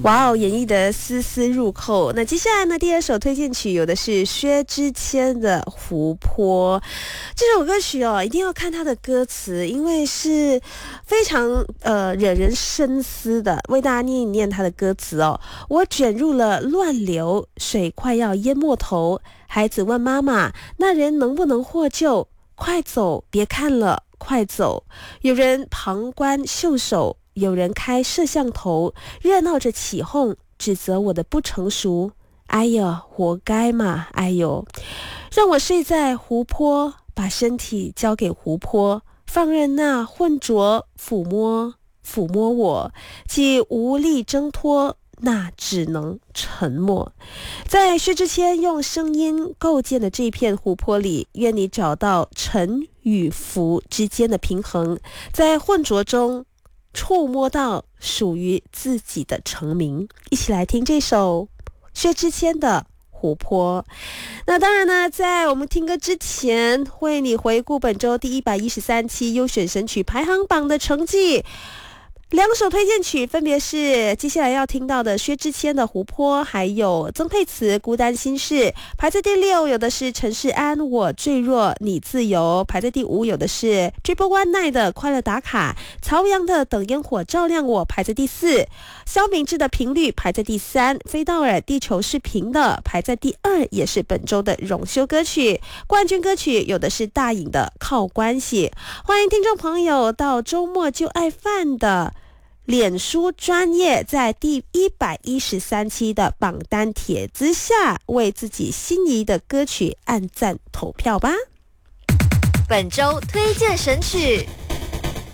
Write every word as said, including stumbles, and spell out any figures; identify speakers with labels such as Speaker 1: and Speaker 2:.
Speaker 1: 哇哦，演绎的丝丝入扣。那接下来呢，第二首推荐曲有的是薛之谦的《湖泊》。这首歌曲哦，一定要看它的歌词，因为是非常呃惹人深思的。为大家念一念它的歌词哦。我卷入了乱流，水快要淹没头。孩子问妈妈：“那人能不能获救？”快走，别看了，快走。有人旁观袖手。有人开摄像头，热闹着起哄，指责我的不成熟。哎呀，活该嘛！哎呦，让我睡在湖泊，把身体交给湖泊，放任那浑浊抚摸抚摸我，既无力挣脱，那只能沉默。在薛之谦用声音构建的这片湖泊里，愿你找到沉与浮之间的平衡，在浑浊中触摸到属于自己的成名。一起来听这首薛之谦的湖泊。那当然呢，在我们听歌之前，为你回顾本周第一百一十三期优选神曲排行榜的成绩。两首推荐曲分别是接下来要听到的薛之谦的《湖泊》，还有曾沛慈《孤单心事》。排在第六有的是陈世安《我坠落你自由》，排在第五有的是 Triple One Night 的《快乐打卡》，曹阳的《等烟火照亮我》排在第四，萧秉治的《频率》排在第三，飞道尔《地球是平的》排在第二，也是本周的荣休歌曲。冠军歌曲有的是大颖的《靠关系》。欢迎听众朋友到周末就爱饭的脸书专页，在第一百一十三期的榜单帖子下为自己心仪的歌曲按赞投票吧。
Speaker 2: 本周推荐神曲。